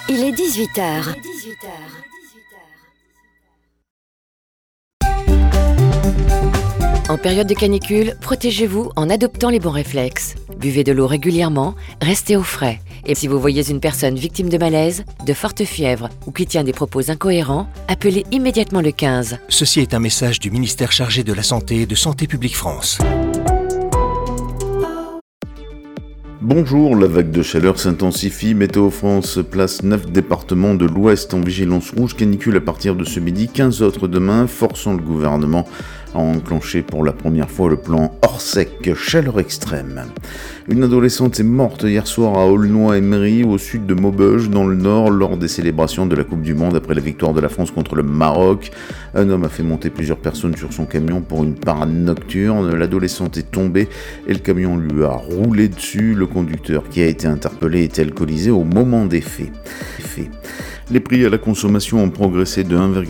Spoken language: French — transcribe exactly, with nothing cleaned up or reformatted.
Il est dix-huit heures. En période de canicule, protégez-vous en adoptant les bons réflexes. Buvez de l'eau régulièrement, restez au frais. Et si vous voyez une personne victime de malaise, de forte fièvre ou qui tient des propos incohérents, appelez immédiatement le quinze. Ceci est un message du ministère chargé de la Santé et de Santé publique France. Bonjour, la vague de chaleur s'intensifie. Météo France place neuf départements de l'Ouest en vigilance rouge canicule à partir de ce midi, quinze autres demain, forçant le gouvernement à enclencher pour la première fois le plan Orsec, chaleur extrême. Une adolescente est morte hier soir à Aulnoy-Aymeries, au sud de Maubeuge, dans le nord, lors des célébrations de la Coupe du Monde après la victoire de la France contre le Maroc. Un homme a fait monter plusieurs personnes sur son camion pour une parade nocturne. L'adolescente est tombée et le camion lui a roulé dessus. Le conducteur qui a été interpellé est alcoolisé au moment des faits. Les prix à la consommation ont progressé de un virgule